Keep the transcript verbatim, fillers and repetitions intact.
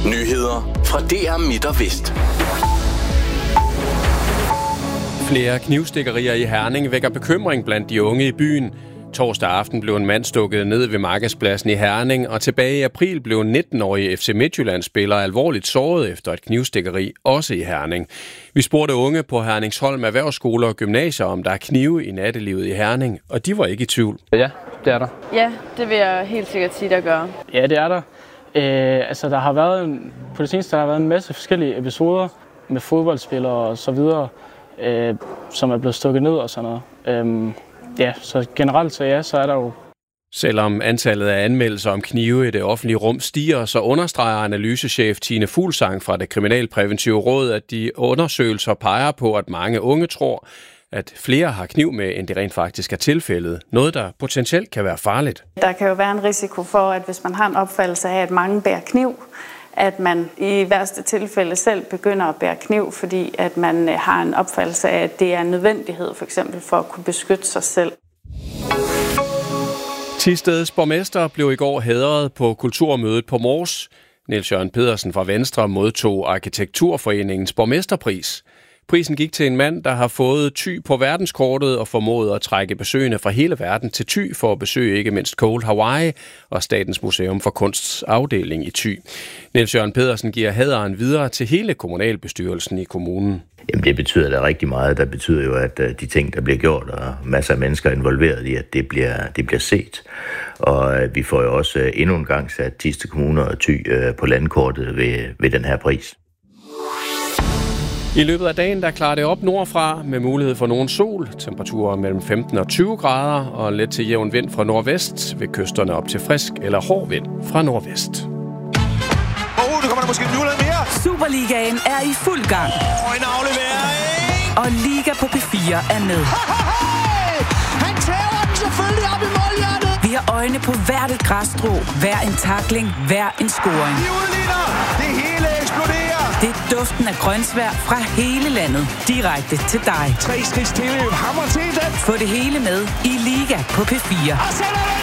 Nyheder fra D R Midt og Vest. Flere knivstikkerier i Herning vækker bekymring blandt de unge i byen. Torsdag aften blev en mand stukket ned ved Markedspladsen i Herning, og tilbage i april blev en nitten-årig F C Midtjylland-spiller alvorligt såret efter et knivstikkeri, også i Herning. Vi spurgte unge på Herningsholm Erhvervsskole og gymnasier, om der er knive i nattelivet i Herning, og de var ikke i tvivl. Ja, det er der. Ja, det vil jeg helt sikkert sige, der gør. Ja, det er der. Øh, altså, der har været en, på det seneste der har været en masse forskellige episoder med fodboldspillere og så videre, øh, som er blevet stukket ned og sådan noget. Øh, ja, så generelt så ja, så er der jo... Selvom antallet af anmeldelser om knive i det offentlige rum stiger, så understreger analysechef Tine Fuglsang fra det Kriminalpræventive Råd, at de undersøgelser peger på, at mange unge tror, at flere har kniv med, end det rent faktisk er tilfældet. Noget, der potentielt kan være farligt. Der kan jo være en risiko for, at hvis man har en opfattelse af, at mange bærer kniv, at man i værste tilfælde selv begynder at bære kniv, fordi at man har en opfattelse af, at det er en nødvendighed, for eksempel for at kunne beskytte sig selv. Thisteds borgmester blev i går hædret på kulturmødet på Mors. Niels Jørgen Pedersen fra Venstre modtog Arkitekturforeningens borgmesterpris. Prisen gik til en mand, der har fået Thy på verdenskortet og formået at trække besøgende fra hele verden til Thy for at besøge ikke mindst Cold Hawaii og Statens Museum for Kunsts afdeling i Thy. Niels Jørgen Pedersen giver hæderen videre til hele kommunalbestyrelsen i kommunen. Jamen, det betyder da rigtig meget. Det betyder jo, at de ting, der bliver gjort, og masser af mennesker involveret i, at det bliver, det bliver set. Og vi får jo også endnu en gang sat Thisted Kommune og Thy på landkortet ved, ved den her pris. I løbet af dagen der klarer det op nordfra med mulighed for nogen sol, temperaturer mellem femten og tyve grader og let til jævn vind fra nordvest, ved kysterne op til frisk eller hård vind fra nordvest. Åh, oh, nu kommer der måske en mulighed mere. Superligaen er i fuld gang. Åh, oh, en aflevering. Og Liga på P fire er med. Han tæver den selvfølgelig op i målhjertet. Vi har øjne på hvert et græsstrå, hver en tackling, hver en scoring. De udligner. Det hele eksploderer. Det er duften af grønsvær fra hele landet, direkte til dig. Tre skridt stille, hammer til den. Få det hele med i Liga på P fire.